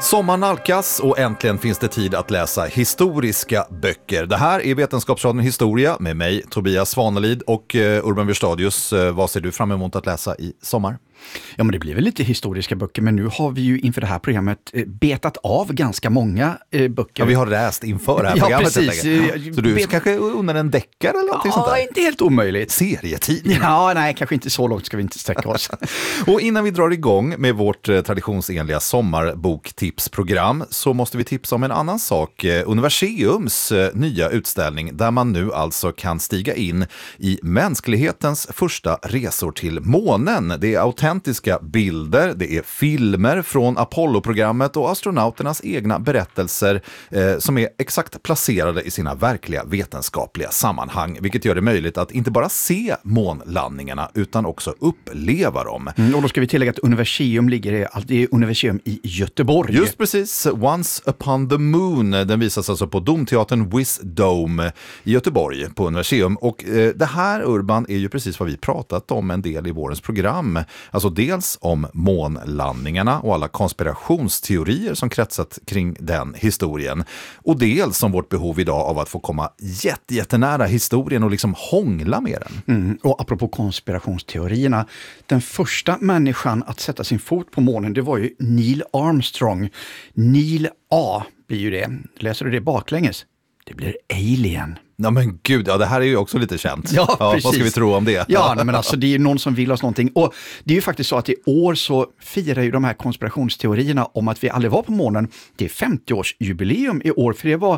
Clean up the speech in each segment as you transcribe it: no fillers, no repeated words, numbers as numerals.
Sommar nalkas och äntligen finns det tid att läsa historiska böcker. Det här är Vetenskapsradion Historia med mig, Tobias Svanelid och Urban Wierstadius. Vad ser du fram emot att läsa i sommar? Ja, men det blir väl lite historiska böcker, men nu har vi ju inför det här programmet betat av ganska många böcker. Ja, vi har läst inför det här programmet. Ja, precis. Så du kanske under en deckare eller någonting sånt där? Ja, inte helt omöjligt. Serietidning? Ja, nej, kanske inte så långt ska vi inte sträcka oss. Och innan vi drar igång med vårt traditionsenliga sommarboktipsprogram så måste vi tipsa om en annan sak. Universiums nya utställning där man nu alltså kan stiga in i mänsklighetens första resor till månen. Det är autentiska bilder, det är filmer från Apollo-programmet och astronauternas egna berättelser som är exakt placerade i sina verkliga vetenskapliga sammanhang, vilket gör det möjligt att inte bara se månlandningarna utan också uppleva dem. Och då ska vi tillägga att Universium det är Universium i Göteborg. Just precis, Once upon the Moon, den visas alltså på Domteatern Wisdome i Göteborg på Universium. Och det här, Urban, är ju precis vad vi pratat om en del i vårens program. Alltså dels om månlandningarna och alla konspirationsteorier som kretsat kring den historien. Och dels om vårt behov idag av att få komma jättenära historien och liksom hångla med den. Och apropå konspirationsteorierna, den första människan att sätta sin fot på månen, det var ju Neil Armstrong. Neil A blir ju det. Läser du det baklänges? Det blir Alien. Ja men gud, ja det här är ju också lite känt. Ja, precis. Vad ska vi tro om det? Ja, men alltså det är ju någon som vill oss någonting. Och det är ju faktiskt så att i år så firar ju de här konspirationsteorierna om att vi aldrig var på månen. Det är 50-årsjubileum i år, för det var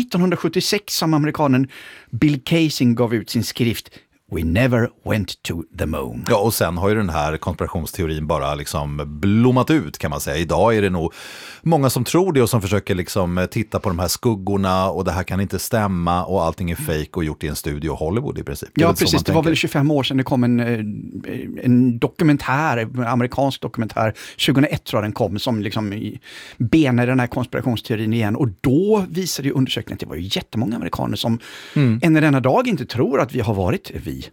1976 som amerikanen Bill Kaysing gav ut sin skrift We never went to the moon. Ja, och sen har ju den här konspirationsteorin bara liksom blommat ut, kan man säga. Idag är det nog många som tror det och som försöker liksom titta på de här skuggorna och det här kan inte stämma och allting är fake och gjort i en studio i Hollywood i princip. Ja, precis. Det var väl 25 år sedan det kom en dokumentär, en amerikansk dokumentär. 2001 tror jag den kom, som liksom benade den här konspirationsteorin igen. Och då visade ju undersökningen att det var ju jättemånga amerikaner som än i denna dag inte tror att vi har varit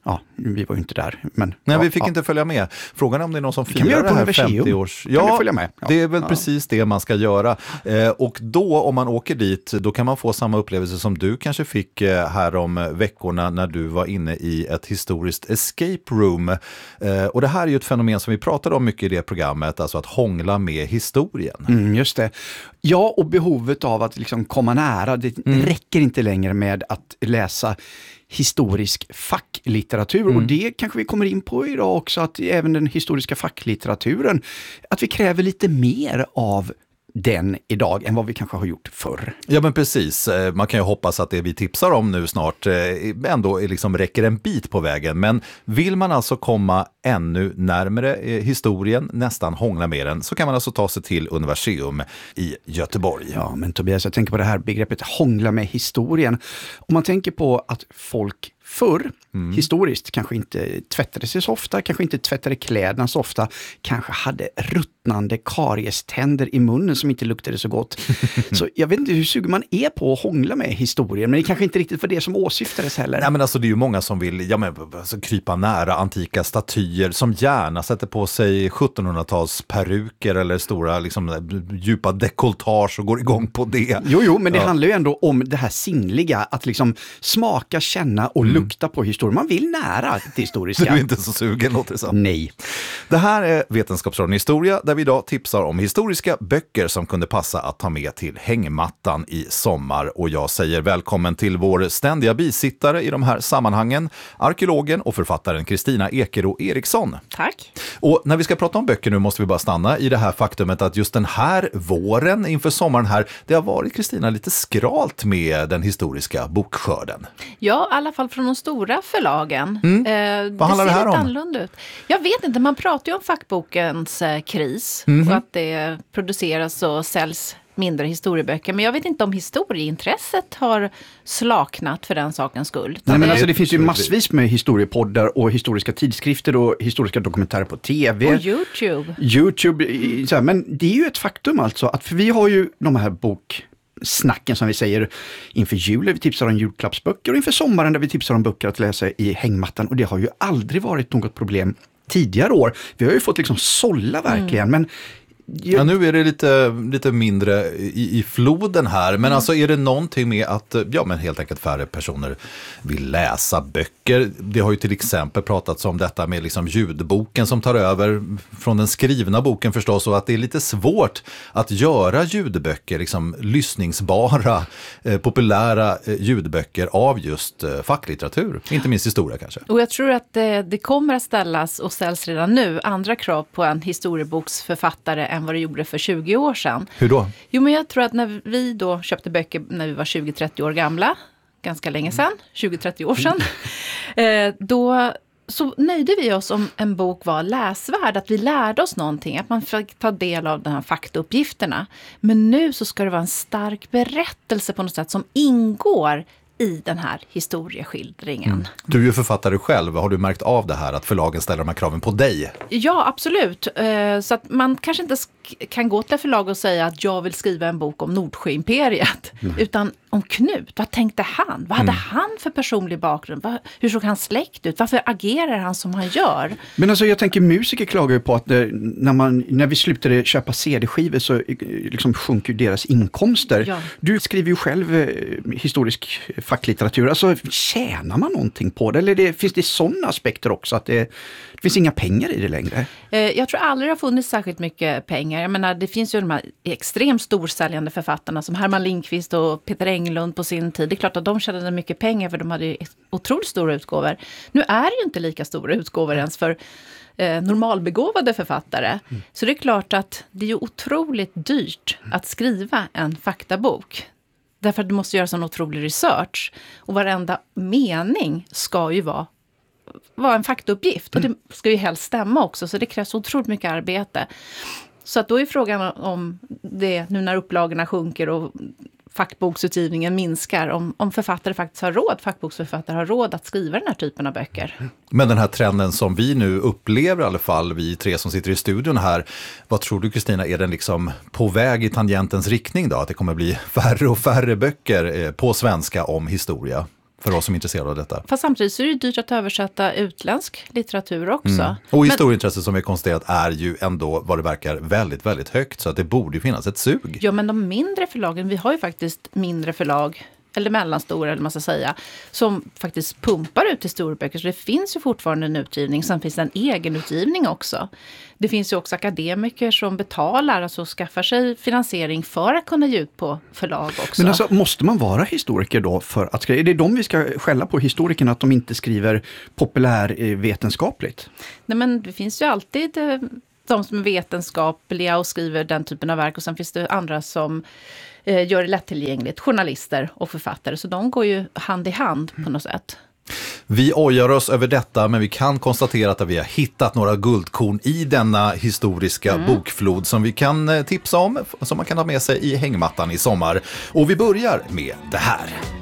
vi var ju inte där. Men, nej, vi fick inte följa med. Frågan är om det är någon som firar det här 50-års... Ja, kan vi följa med? Ja, det är väl precis det man ska göra. Och då, om man åker dit, då kan man få samma upplevelse som du kanske fick här om veckorna när du var inne i ett historiskt escape room. Och det här är ju ett fenomen som vi pratade om mycket i det programmet, alltså att hångla med historien. Just det. Ja, och behovet av att liksom komma nära. Det räcker inte längre med att läsa historisk facklitteratur. Och det kanske vi kommer in på idag också, att även den historiska facklitteraturen, att vi kräver lite mer av den idag än vad vi kanske har gjort förr. Ja men precis, man kan ju hoppas att det vi tipsar om nu snart ändå liksom räcker en bit på vägen, men vill man alltså komma ännu närmare historien, nästan hångla med den, så kan man alltså ta sig till Universium i Göteborg. Ja men Tobias, jag tänker på det här begreppet hångla med historien. Om man tänker på att folk förr, historiskt, kanske inte tvättade sig så ofta, kanske inte tvättade kläderna så ofta, kanske hade ruttnande karieständer i munnen som inte luktade så gott. Så jag vet inte hur sugen man är på att hångla med historien, men det kanske inte riktigt för det som åsyftades heller. Nej men alltså det är ju många som vill alltså, krypa nära antika statyer, som gärna sätter på sig 1700-tals peruker eller stora liksom, djupa dekoltage och går igång på det. Jo, men det handlar ju ändå om det här sinnliga, att liksom smaka, känna och lukta på historien. Man vill nära det historiska. Du är inte så sugen, låter det så. Nej. Det här är Vetenskapsradion Historia, där vi idag tipsar om historiska böcker som kunde passa att ta med till hängmattan i sommar. Och jag säger välkommen till vår ständiga bisittare i de här sammanhangen, arkeologen och författaren Kristina Ekero Eriksson. Tack. Och när vi ska prata om böcker nu måste vi bara stanna i det här faktumet att just den här våren inför sommaren här, det har varit, Kristina, lite skralt med den historiska bokskörden. Ja, i alla fall från de stora förlagen. Vad handlar det här om? Annorlunda ut. Jag vet inte, man pratar ju om fackbokens kris och att det produceras och säljs mindre historieböcker. Men jag vet inte om historieintresset har slaknat för den sakens skull. Nej, men alltså, det finns ju massvis med historiepoddar och historiska tidskrifter och historiska dokumentärer på tv. Och YouTube. Så här, men det är ju ett faktum alltså, att för vi har ju de här snacken som vi säger inför julen. Vi tipsar om julklappsböcker och inför sommaren där vi tipsar om böcker att läsa i hängmattan. Och det har ju aldrig varit något problem tidigare år. Vi har ju fått liksom sålla verkligen, men Ja, nu är det lite mindre i floden här, men alltså är det någonting med att men helt enkelt färre personer vill läsa böcker? Det har ju till exempel pratats om detta med liksom ljudboken som tar över från den skrivna boken förstås, och att det är lite svårt att göra ljudböcker, liksom lyssningsbara, populära ljudböcker av just facklitteratur, inte minst historia kanske. Och jag tror att det kommer att ställas och ställs redan nu andra krav på en historieboksförfattare än vad det gjorde för 20 år sedan. Hur då? Jo, men jag tror att när vi då köpte böcker när vi var 20-30 år gamla, ganska länge sedan, 20-30 år sedan, då så nöjde vi oss om en bok var läsvärd, att vi lärde oss någonting, att man fick ta del av de här faktauppgifterna. Men nu så ska det vara en stark berättelse på något sätt som ingår i den här historieskildringen. Du är ju författare själv. Har du märkt av det här, att förlagen ställer de här kraven på dig? Ja, absolut. Så att man kanske inte kan gå till förlag och säga att jag vill skriva en bok om Nordsjöimperiet. Utan om Knut. Vad tänkte han? Vad hade han för personlig bakgrund? Hur såg hans släkt ut? Varför agerar han som han gör? Men alltså jag tänker, musiker klagar ju på att när vi slutade köpa CD-skivor så liksom sjunker deras inkomster. Ja. Du skriver ju själv historisk facklitteratur. Alltså tjänar man någonting på det? Eller finns det sådana aspekter också? Att det finns inga pengar i det längre? Jag tror aldrig det har funnits särskilt mycket pengar. Jag menar, det finns ju de här extremt storsäljande författarna som Herman Lindqvist och Peter Englund på sin tid. Det är klart att de tjänade mycket pengar för de hade ju otroligt stora utgåvor. Nu är det ju inte lika stora utgåvor ens för normalbegåvade författare. Så det är klart att det är ju otroligt dyrt att skriva en faktabok. Därför att du måste göra sån otrolig research. Och varenda mening ska ju vara en faktauppgift. Och det ska ju helst stämma också. Så det krävs otroligt mycket arbete. Så att då är frågan om det, nu när upplagorna sjunker och fackboksutgivningen minskar, om författare faktiskt har råd, fackboksförfattare har råd att skriva den här typen av böcker. Men den här trenden som vi nu upplever i alla fall, vi tre som sitter i studion här, vad tror du Kristina, är den liksom på väg i tangentens riktning då? Att det kommer bli färre och färre böcker på svenska om historia? För oss som är intresserade av detta. Fast samtidigt så är det dyrt att översätta utländsk litteratur också. Och historieintresset som vi konstaterat är ju ändå vad det verkar väldigt, väldigt högt. Så att det borde ju finnas ett sug. Ja, men de mindre förlagen, vi har ju faktiskt mindre förlag, eller mellanstora eller man ska säga, som faktiskt pumpar ut historieböcker. Så det finns ju fortfarande en utgivning. Sen finns det en egen utgivning också. Det finns ju också akademiker som betalar, alltså skaffar sig finansiering för att kunna ge ut på förlag också. Men alltså, måste man vara historiker då för att skriva? Är det de vi ska skälla på, historikerna, att de inte skriver populärvetenskapligt? Nej, men det finns ju alltid de som är vetenskapliga och skriver den typen av verk. Och sen finns det andra som gör det lättillgängligt, journalister och författare. Så de går ju hand i hand på något sätt. Vi ojar oss över detta, men vi kan konstatera att vi har hittat några guldkorn i denna historiska bokflod som vi kan tipsa om, som man kan ha med sig i hängmattan i sommar. Och vi börjar med det här.